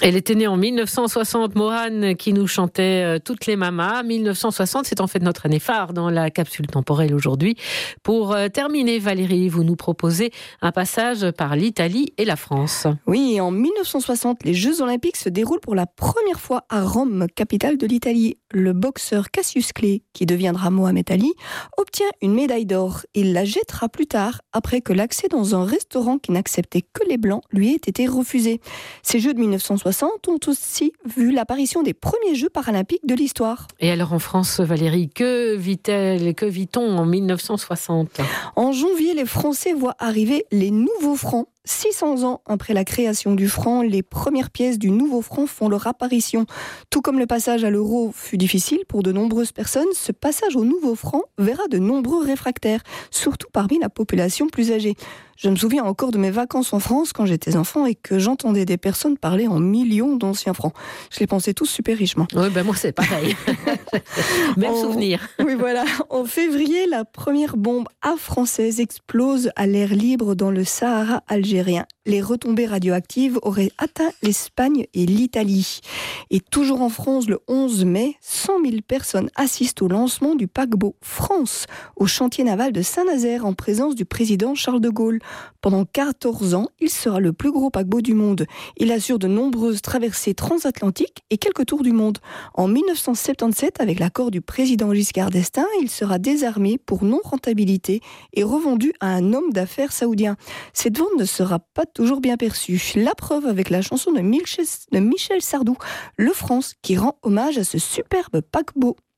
Elle était née en 1960, Morane, qui nous chantait Toutes les mamas. 1960, c'est en fait notre année phare dans la capsule temporelle aujourd'hui. Pour terminer, Valérie, vous nous proposez un passage par l'Italie et la France. Oui, en 1960, les Jeux Olympiques se déroulent pour la première fois à Rome, capitale de l'Italie. Le boxeur Cassius Clay, qui deviendra Mohamed Ali, obtient une médaille d'or. Il la jettera plus tard, après que l'accès dans un restaurant qui n'acceptait que les Blancs lui ait été refusé. Ces Jeux de 1960 ont aussi vu l'apparition des premiers Jeux paralympiques de l'histoire. Et alors en France, Valérie, que vit-on en 1960 ? En janvier, les Français voient arriver les nouveaux francs. 600 ans après la création du franc, les premières pièces du nouveau franc font leur apparition. Tout comme le passage à l'euro fut difficile pour de nombreuses personnes, ce passage au nouveau franc verra de nombreux réfractaires, surtout parmi la population plus âgée. Je me souviens encore de mes vacances en France quand j'étais enfant et que j'entendais des personnes parler en millions d'anciens francs. Je les pensais tous super richement. Oui, moi c'est pareil. Même souvenir. Oui, voilà. En février, la première bombe française explose à l'air libre dans le Sahara algérien. Les retombées radioactives auraient atteint l'Espagne et l'Italie. Et toujours en France, le 11 mai, 100 000 personnes assistent au lancement du paquebot France au chantier naval de Saint-Nazaire en présence du président Charles de Gaulle. Pendant 14 ans, il sera le plus gros paquebot du monde. Il assure de nombreuses traversées transatlantiques et quelques tours du monde. En 1977, avec l'accord du président Giscard d'Estaing, il sera désarmé pour non-rentabilité et revendu à un homme d'affaires saoudien. Cette vente ne sera pas toujours bien perçue. La preuve avec la chanson de Michel Sardou, Le France, qui rend hommage à ce superbe paquebot.